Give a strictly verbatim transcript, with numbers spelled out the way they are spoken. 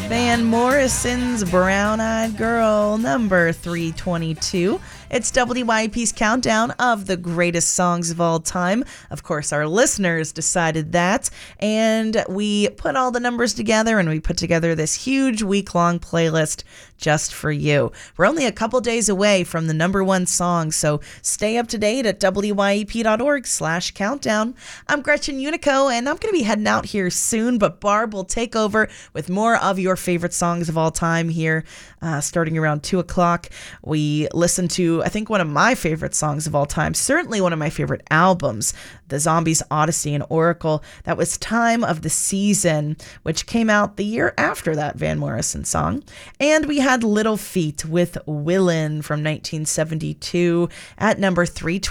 Van Morrison's Brown Eyed Girl, number three twenty-two. It's W Y E P's countdown of the greatest songs of all time. Of course, our listeners decided that, and we put all the numbers together, and we put together this huge week-long playlist just for you. We're only a couple days away from the number one song, so stay up to date at W Y E P dot org slash countdown. I'm Gretchen Unico, and I'm going to be heading out here soon, but Barb will take over with more of your favorite songs of all time here, uh, starting around two o'clock. We listen to, I think, one of my favorite songs of all time, certainly one of my favorite albums, The Zombies Odyssey and Oracle. That was Time of the Season, which came out the year after that Van Morrison song. And we had Little Feat with Willin' from nineteen seventy-two at number three twenty.